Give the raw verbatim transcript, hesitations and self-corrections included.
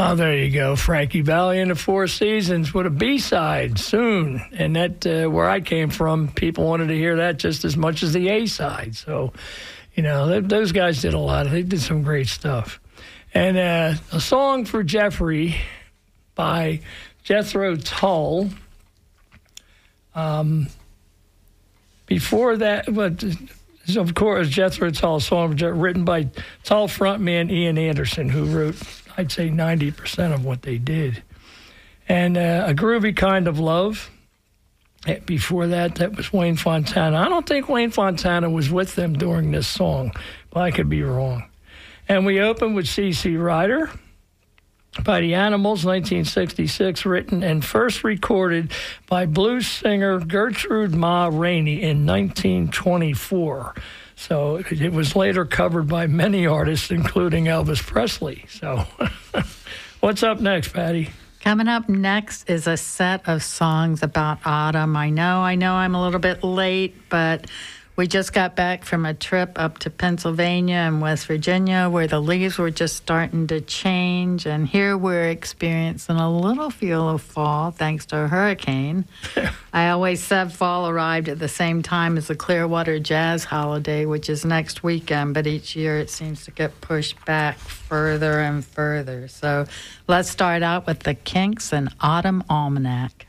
Oh, there you go. Frankie Valli and the Four Seasons with a B-side soon. And that, uh, where I came from, people wanted to hear that just as much as the A-side. So, you know, th- those guys did a lot. They did some great stuff. And uh, a song for Jeffrey by Jethro Tull. Um, before that, but of course, Jethro Tull, song written by Tull frontman Ian Anderson, who wrote, I'd say, ninety percent of what they did. And uh, A Groovy Kind of Love. Before that, that was Wayne Fontana. I don't think Wayne Fontana was with them during this song, but I could be wrong. And we open with C C Rider by the Animals, nineteen sixty-six, written and first recorded by blues singer Gertrude Ma Rainey in nineteen twenty-four. So it was later covered by many artists, including Elvis Presley. So what's up next, Patty? Coming up next is a set of songs about autumn. I know, I know I'm a little bit late, but we just got back from a trip up to Pennsylvania and West Virginia where the leaves were just starting to change. And here we're experiencing a little feel of fall thanks to a hurricane. I always said fall arrived at the same time as the Clearwater Jazz Holiday, which is next weekend, but each year it seems to get pushed back further and further. So let's start out with the Kinks and Autumn Almanac.